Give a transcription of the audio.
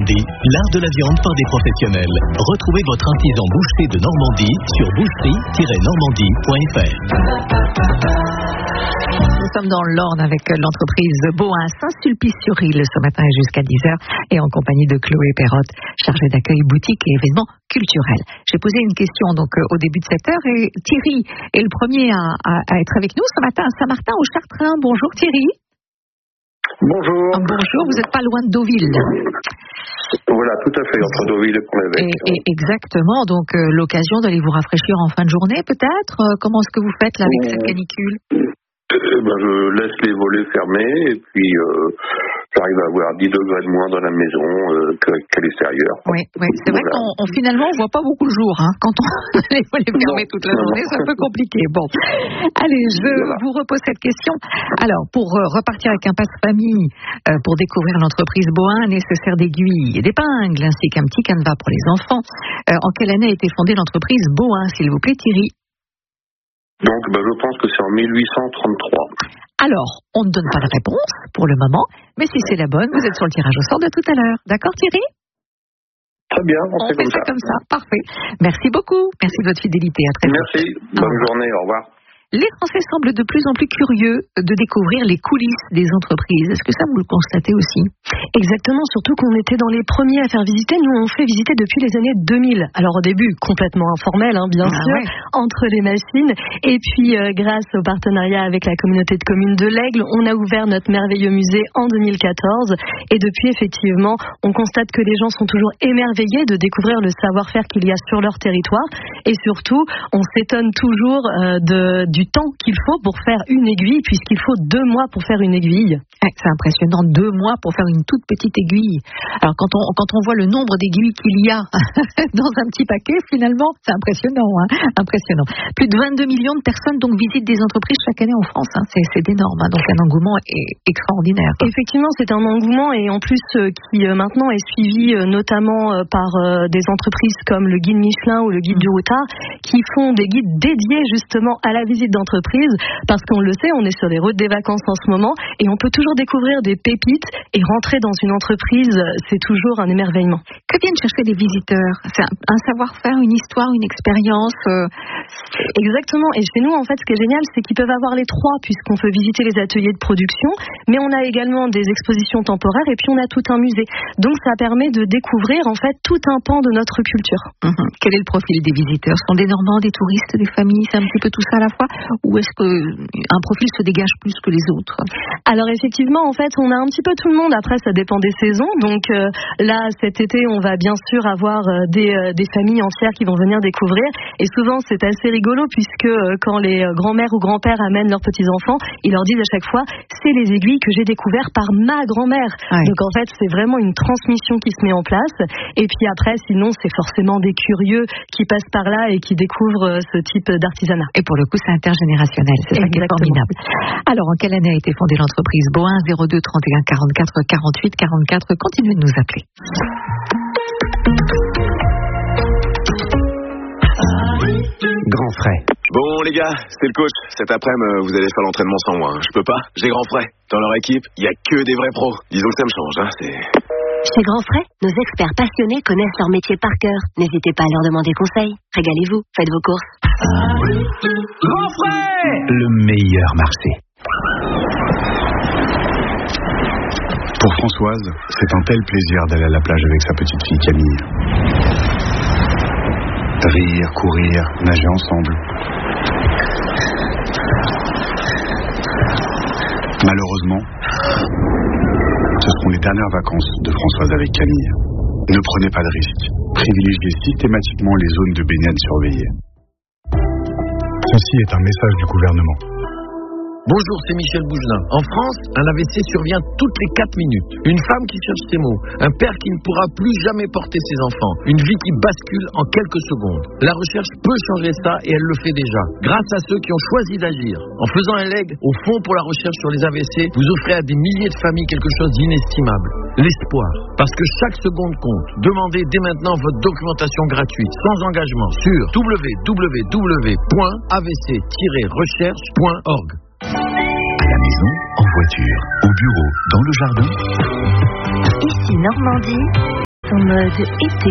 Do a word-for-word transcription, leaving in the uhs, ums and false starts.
Normandie, l'art de la viande par des professionnels. Retrouvez votre artisan boucher de Normandie sur boucherie tiret normandie point f r. Nous sommes dans l'Orne avec l'entreprise Boin Saint-Sulpice-sur-Île ce matin jusqu'à dix heures et en compagnie de Chloé Perrotte, chargée d'accueil boutique et événements culturels. J'ai posé une question donc au début de cette heure et Thierry est le premier à, à, à être avec nous ce matin à Saint-Martin au Chartrain. Bonjour Thierry. Bonjour. Ah, bonjour, vous n'êtes pas loin de Deauville. Voilà, tout à fait, entre Deauville et Pont-l'Évêque. Et, et exactement, donc euh, l'occasion d'aller vous rafraîchir en fin de journée peut-être. Euh, comment est-ce que vous faites là avec mmh. cette canicule? Eh ben, je laisse les volets fermés et puis euh, j'arrive à avoir dix degrés de moins dans la maison euh, qu'à l'extérieur. Oui, oui. C'est voilà. vrai qu'on on, finalement on voit pas beaucoup le jour hein. Quand on a les volets fermés toute la journée, c'est un peu compliqué. Bon, allez, je voilà. vous repose cette question. Alors, pour euh, repartir avec un passe-famille, euh, pour découvrir l'entreprise Boin, nécessaire d'aiguilles et d'épingles, ainsi qu'un petit canevas pour les enfants. Euh, en quelle année a été fondée l'entreprise Boin, s'il vous plaît, Thierry? Donc, ben, je pense que c'est en mille huit cent trente-trois. Alors, on ne donne pas de réponse pour le moment, mais si c'est la bonne, vous êtes sur le tirage au sort de tout à l'heure. D'accord, Thierry? Très bien, on, on fait, fait comme ça. ça. comme ça. Parfait. Merci beaucoup. Merci de votre fidélité. À très Merci. Bonne Bonne journée. Au revoir. Les Français semblent de plus en plus curieux de découvrir les coulisses des entreprises. Est-ce que ça, vous le constatez aussi? Exactement, surtout qu'on était dans les premiers à faire visiter. Nous, on fait visiter depuis les années deux mille. Alors au début, complètement informel, hein, bien ah, sûr, ouais. entre les machines. Et puis, euh, grâce au partenariat avec la communauté de communes de l'Aigle, on a ouvert notre merveilleux musée en deux mille quatorze. Et depuis, effectivement, on constate que les gens sont toujours émerveillés de découvrir le savoir-faire qu'il y a sur leur territoire. Et surtout, on s'étonne toujours euh, de... du temps qu'il faut pour faire une aiguille, puisqu'il faut deux mois pour faire une aiguille. C'est impressionnant, deux mois pour faire une toute petite aiguille. Alors quand on, quand on voit le nombre d'aiguilles qu'il y a dans un petit paquet, finalement, c'est impressionnant, hein, impressionnant. Plus de vingt-deux millions de personnes donc visitent des entreprises chaque année en France, hein, c'est, c'est énorme, hein, donc un engouement est extraordinaire. Quoi. Effectivement, c'est un engouement et en plus euh, qui euh, maintenant est suivi euh, notamment euh, par euh, des entreprises comme le guide Michelin ou le guide du routard, qui font des guides dédiés justement à la visite d'entreprise, parce qu'on le sait, on est sur les routes des vacances en ce moment et on peut toujours découvrir des pépites et rentrer dans une entreprise, c'est toujours un émerveillement. Que viennent chercher les visiteurs? C'est un, un savoir-faire, une histoire, une expérience euh... Exactement, et chez nous en fait ce qui est génial c'est qu'ils peuvent avoir les trois, puisqu'on peut visiter les ateliers de production, mais on a également des expositions temporaires et puis on a tout un musée, donc ça permet de découvrir en fait tout un pan de notre culture. Mmh. Quel est le profil des visiteurs? Ce sont des Normands, des touristes, des familles, c'est un petit peu tout ça à la fois? Ou est-ce qu'un profil se dégage plus que les autres? Alors effectivement, en fait, on a un petit peu tout le monde. Après, ça dépend des saisons. Donc euh, là, cet été, on va bien sûr avoir euh, des, euh, des familles entières qui vont venir découvrir. Et souvent, c'est assez rigolo puisque euh, quand les euh, grands-mères ou grands-pères amènent leurs petits-enfants, ils leur disent à chaque fois, c'est les aiguilles que j'ai découvertes par ma grand-mère. Ouais. Donc en fait, c'est vraiment une transmission qui se met en place. Et puis après, sinon, c'est forcément des curieux qui passent par là et qui découvrent euh, ce type d'artisanat. Et pour le coup, c'est intergénérationnel, c'est ça qui est formidable. Alors, en quelle année a été fondée l'entreprise Boin? Zéro deux trente et un quarante-quatre quarante-huit quarante-quatre. Continuez de nous appeler. Grand frais. Bon les gars, c'est le coach. Cet après-midi, vous allez faire l'entraînement sans moi. Hein. Je peux pas, j'ai grand frais. Dans leur équipe, il y a que des vrais pros. Disons que ça me change, hein. C'est... Chez Grand Frais, nos experts passionnés connaissent leur métier par cœur. N'hésitez pas à leur demander conseil. Régalez-vous, faites vos courses. Grand Frais, le meilleur marché. Pour Françoise, c'est un tel plaisir d'aller à la plage avec sa petite fille Camille. Rire, courir, nager ensemble. Malheureusement, ce seront les dernières vacances de Françoise avec Camille. Ne prenez pas de risques. Privilégiez systématiquement les zones de baignade surveillées. Ceci est un message du gouvernement. Bonjour, c'est Michel Bougelin. En France, un A V C survient toutes les quatre minutes. Une femme qui cherche ses mots. Un père qui ne pourra plus jamais porter ses enfants. Une vie qui bascule en quelques secondes. La recherche peut changer ça et elle le fait déjà. Grâce à ceux qui ont choisi d'agir. En faisant un leg au Fonds pour la recherche sur les A V C, vous offrez à des milliers de familles quelque chose d'inestimable. L'espoir. Parce que chaque seconde compte. Demandez dès maintenant votre documentation gratuite, sans engagement, sur w w w point a v c tiret recherche point org. À la maison, en voiture, au bureau, dans le jardin. Ici Normandie. en mode été.